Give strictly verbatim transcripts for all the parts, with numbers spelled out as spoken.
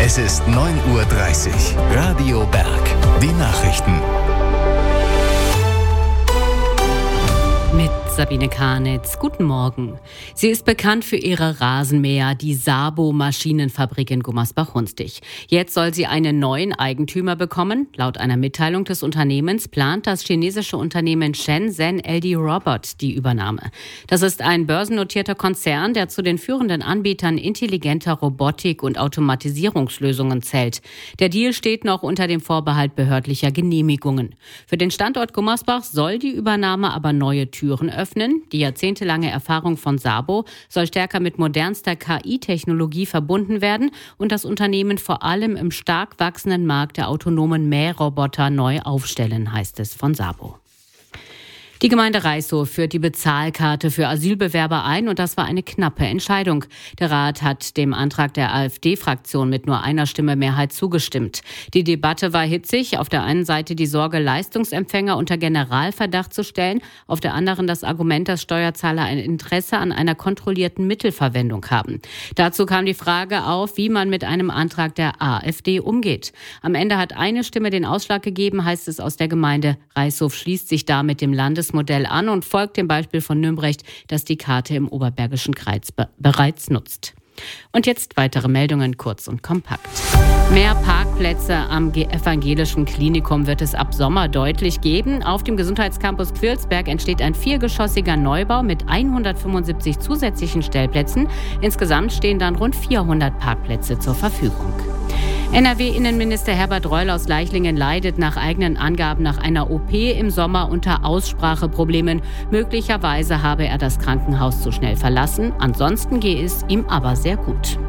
Es ist neun Uhr dreißig. Radio Berg. Die Nachrichten. Mit Sabine Karnitz. Guten Morgen. Sie ist bekannt für ihre Rasenmäher, die Sabo Maschinenfabrik in Gummersbach-Hunstig. Jetzt soll sie einen neuen Eigentümer bekommen. Laut einer Mitteilung des Unternehmens plant das chinesische Unternehmen Shenzhen L D Robot die Übernahme. Das ist ein börsennotierter Konzern, der zu den führenden Anbietern intelligenter Robotik und Automatisierungslösungen zählt. Der Deal steht noch unter dem Vorbehalt behördlicher Genehmigungen. Für den Standort Gummersbach soll die Übernahme aber neue Türen öffnen. Die jahrzehntelange Erfahrung von Sabo soll stärker mit modernster K I-Technologie verbunden werden und das Unternehmen vor allem im stark wachsenden Markt der autonomen Mähroboter neu aufstellen, heißt es von Sabo. Die Gemeinde Reißhof führt die Bezahlkarte für Asylbewerber ein und das war eine knappe Entscheidung. Der Rat hat dem Antrag der AfD-Fraktion mit nur einer Stimme Mehrheit zugestimmt. Die Debatte war hitzig. Auf der einen Seite die Sorge, Leistungsempfänger unter Generalverdacht zu stellen, auf der anderen das Argument, dass Steuerzahler ein Interesse an einer kontrollierten Mittelverwendung haben. Dazu kam die Frage auf, wie man mit einem Antrag der AfD umgeht. Am Ende hat eine Stimme den Ausschlag gegeben, heißt es aus der Gemeinde. Reißhof schließt sich da mit dem Landes Modell an und folgt dem Beispiel von Nümbrecht, das die Karte im Oberbergischen Kreis be- bereits nutzt. Und jetzt weitere Meldungen, kurz und kompakt. Mehr Parkplätze am Evangelischen Klinikum wird es ab Sommer deutlich geben. Auf dem Gesundheitscampus Quirlsberg entsteht ein viergeschossiger Neubau mit hundertfünfundsiebzig zusätzlichen Stellplätzen. Insgesamt stehen dann rund vierhundert Parkplätze zur Verfügung. N R W-Innenminister Herbert Reul aus Leichlingen leidet nach eigenen Angaben nach einer O P im Sommer unter Ausspracheproblemen. Möglicherweise habe er das Krankenhaus zu schnell verlassen. Ansonsten gehe es ihm aber sehr gut.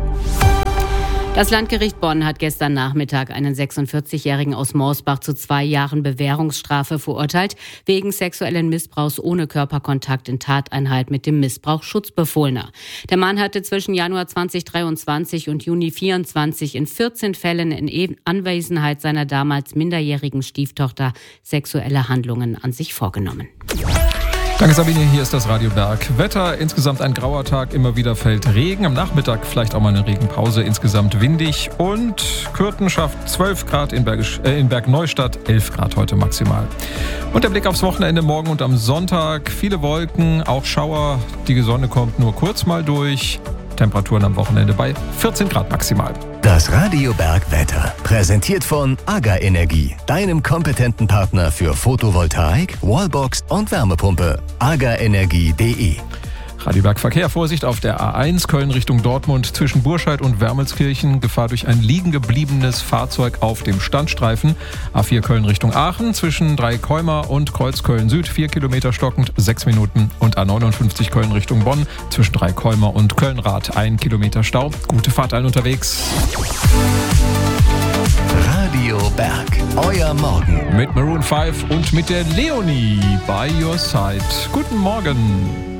Das Landgericht Bonn hat gestern Nachmittag einen sechsundvierzigjährigen aus Morsbach zu zwei Jahren Bewährungsstrafe verurteilt, wegen sexuellen Missbrauchs ohne Körperkontakt in Tateinheit mit dem Missbrauchsschutzbefohlener. Der Mann hatte zwischen Januar zweitausenddreiundzwanzig und Juni vierundzwanzig in vierzehn Fällen in Anwesenheit seiner damals minderjährigen Stieftochter sexuelle Handlungen an sich vorgenommen. Danke Sabine, hier ist das Radio Berg. Wetter, insgesamt ein grauer Tag, immer wieder fällt Regen. Am Nachmittag vielleicht auch mal eine Regenpause, insgesamt windig. Und Kürten schafft zwölf Grad, in, Bergisch, äh, in Bergneustadt elf Grad heute maximal. Und der Blick aufs Wochenende morgen und am Sonntag. Viele Wolken, auch Schauer. Die Sonne kommt nur kurz mal durch. Temperaturen am Wochenende bei vierzehn Grad maximal. Das Radio Berg Wetter, präsentiert von AGA Energie, deinem kompetenten Partner für Photovoltaik, Wallbox und Wärmepumpe. agaenergie punkt de. Radio Berg Verkehr, Vorsicht auf der A eins Köln Richtung Dortmund zwischen Burscheid und Wermelskirchen. Gefahr durch ein liegen gebliebenes Fahrzeug auf dem Standstreifen. A vier Köln Richtung Aachen zwischen Dreikäumer und Kreuz Köln Süd. vier Kilometer stockend, sechs Minuten. Und A neunundfünfzig Köln Richtung Bonn zwischen Dreikäumer und Köln-Rad. ein Kilometer Stau. Gute Fahrt allen unterwegs. Radio Berg, euer Morgen. Mit Maroon fünf und mit der Leonie by your side. Guten Morgen.